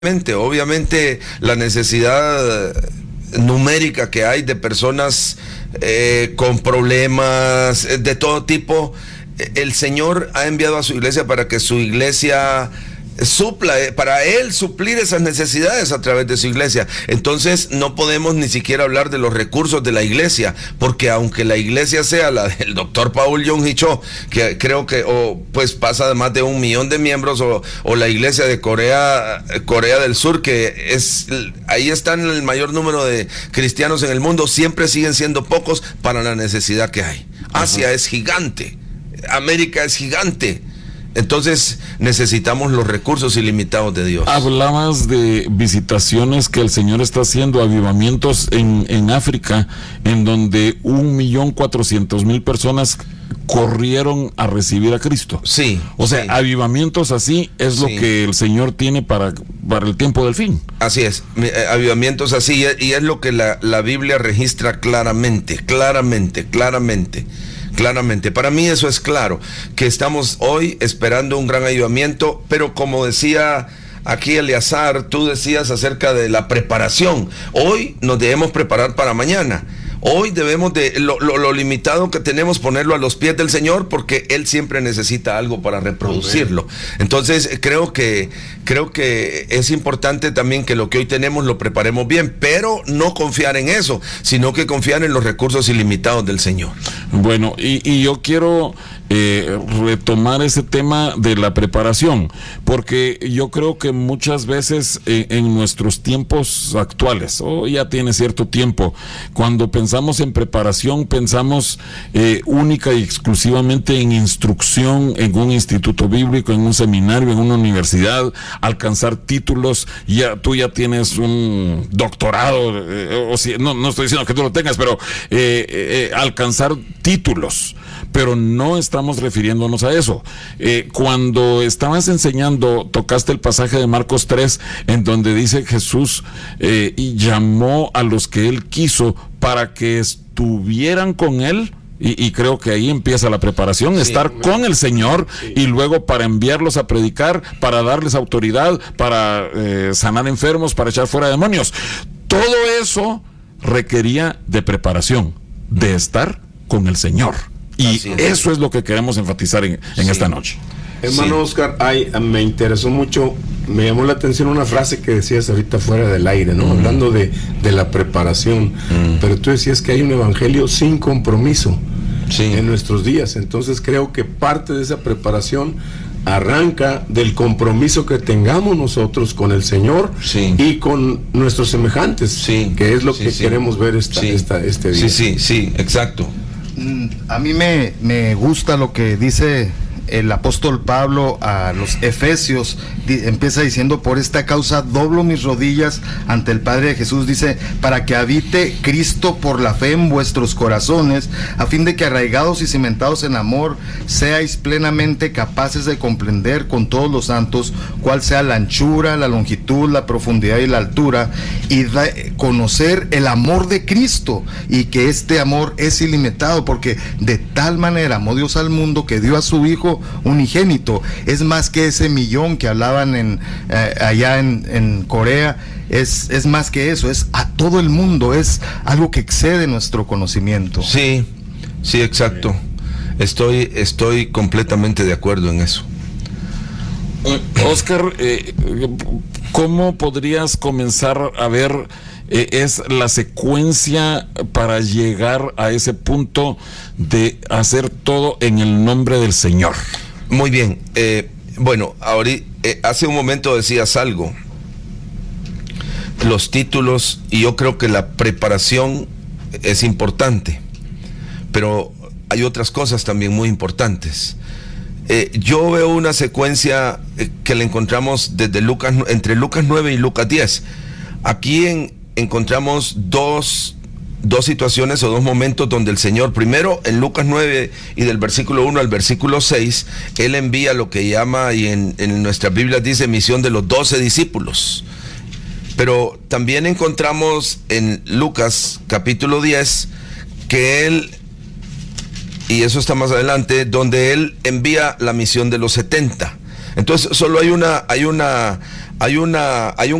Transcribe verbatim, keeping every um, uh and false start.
Obviamente, obviamente la necesidad numérica que hay de personas eh, con problemas de todo tipo, el Señor ha enviado a su iglesia para que su iglesia supla, para Él suplir esas necesidades a través de su iglesia. Entonces no podemos ni siquiera hablar de los recursos de la iglesia, porque aunque la iglesia sea la del doctor Paul Yong-Hee Cho, que creo que o pues pasa de más de un millón de miembros, o, o la iglesia de Corea, Corea del Sur, que es ahí están el mayor número de cristianos en el mundo, siempre siguen siendo pocos para la necesidad que hay. Asia uh-huh. es gigante, América es gigante. Entonces necesitamos los recursos ilimitados de Dios. Hablabas de visitaciones que el Señor está haciendo, avivamientos en, en África, en donde un millón cuatrocientos mil personas corrieron a recibir a Cristo. Sí. O sea, sí. avivamientos así es sí. lo que el Señor tiene para, para el tiempo del fin. Así es, avivamientos así, y es lo que la, la Biblia registra claramente, claramente, claramente. Claramente, para mí eso es claro, que estamos hoy esperando un gran avivamiento, pero como decía aquí Eleazar, tú decías acerca de la preparación. Hoy nos debemos preparar para mañana. Hoy debemos de, lo, lo, lo limitado que tenemos, ponerlo a los pies del Señor, porque Él siempre necesita algo para reproducirlo. Entonces creo que, creo que es importante también que lo que hoy tenemos lo preparemos bien, pero no confiar en eso, sino que confiar en los recursos ilimitados del Señor. Bueno, y, y yo quiero eh, retomar ese tema de la preparación, porque yo creo que muchas veces eh, en nuestros tiempos actuales, o oh, ya tiene cierto tiempo, cuando pensamos Pensamos en preparación, pensamos eh, única y exclusivamente en instrucción en un instituto bíblico, en un seminario, en una universidad, alcanzar títulos. Ya tú ya tienes un doctorado, eh, o si, no, no estoy diciendo que tú lo tengas, pero eh, eh, alcanzar títulos. Pero no estamos refiriéndonos a eso. Eh, cuando estabas enseñando, tocaste el pasaje de Marcos tres, en donde dice Jesús eh, y llamó a los que Él quiso para que estuvieran con Él. Y, y creo que ahí empieza la preparación, sí, estar me... con el Señor, sí. Y luego para enviarlos a predicar, para darles autoridad, para eh, sanar enfermos, para echar fuera demonios. Todo eso requería de preparación, de estar con el Señor. Y es. Eso es lo que queremos enfatizar en, en sí. esta noche. Hermano sí. Oscar, ay, me interesó mucho, me llamó la atención una frase que decías ahorita fuera del aire, ¿no? Mm. Hablando de, de la preparación, mm. pero tú decías que hay un evangelio sin compromiso sí. en nuestros días. Entonces creo que parte de esa preparación arranca del compromiso que tengamos nosotros con el Señor sí. y con nuestros semejantes, sí. que es lo sí, que sí. queremos ver esta, sí. esta, este día. Sí, sí, sí, exacto. A mí me, me gusta lo que dice el apóstol Pablo a los Efesios. Di, empieza diciendo: por esta causa doblo mis rodillas ante el Padre de Jesús, dice, para que habite Cristo por la fe en vuestros corazones, a fin de que arraigados y cimentados en amor, seáis plenamente capaces de comprender con todos los santos cuál sea la anchura, la longitud, la profundidad y la altura, y da, conocer el amor de Cristo, y que este amor es ilimitado, porque de tal manera amó Dios al mundo que dio a su Hijo unigénito. Es más que ese millón que hablaban en eh, allá en, en Corea. Es, es más que eso, es a todo el mundo, es algo que excede nuestro conocimiento. Sí, sí, exacto. Estoy, estoy completamente de acuerdo en eso. Oscar, eh, ¿cómo podrías comenzar a ver eh, es la secuencia para llegar a ese punto de hacer todo en el nombre del Señor? Muy bien. Eh, bueno, ahorita, eh, hace un momento decías algo. Los títulos, y yo creo que la preparación es importante, pero hay otras cosas también muy importantes. Eh, yo veo una secuencia eh, que la encontramos desde Lucas, entre Lucas nueve y Lucas diez. Aquí en, encontramos dos, dos situaciones o dos momentos donde el Señor, primero en Lucas nueve y del versículo uno al versículo seis, Él envía lo que llama, y en, en nuestra Biblia dice, misión de los doce discípulos. Pero también encontramos en Lucas capítulo diez que Él, y eso está más adelante, donde Él envía la misión de los setenta. Entonces solo hay una, hay una, hay una hay un